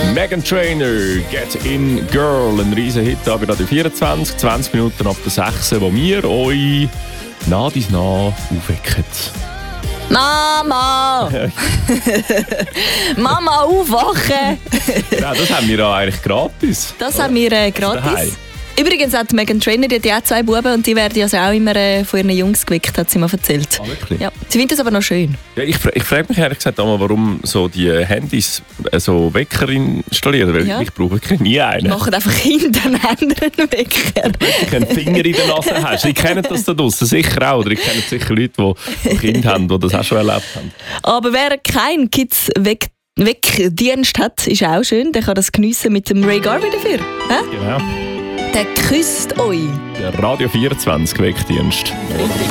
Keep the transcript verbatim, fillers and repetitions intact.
Meghan Trainor, Get In Girl, ein riesen Hit da bei Radio vierundzwanzig, zwanzig Minuten ab der sechs, wo wir euch nah dies nah aufwecken. Mama! Mama, aufwachen! Ja, das haben wir ja eigentlich gratis. Das haben wir äh, gratis. Daheim. Übrigens hat Meghan Trainor, die hat ja auch zwei Buben und die werden also auch immer äh, von ihren Jungs geweckt, hat sie mir erzählt. Ah, wirklich? Ja, sie findet das aber noch schön. Ja, ich ich frage mich ehrlich gesagt einmal, warum so die Handys äh, so Wecker installieren, weil Ja. ich brauche wirklich nie einen. Machen einfach hintereinander einen Wecker. Wenn du einen Finger in der Nase hast. Ich kenne das da draussen sicher auch. Oder ich kenne sicher Leute, die Kinder haben, die das auch schon erlebt haben. Aber wer keinen Kids-Weckdienst Weckdienst hat, ist auch schön. Der kann das geniessen mit dem Ray Garvey dafür. Hä? Genau. Der küsst euch. Der Radio vierundzwanzig Weckdienst.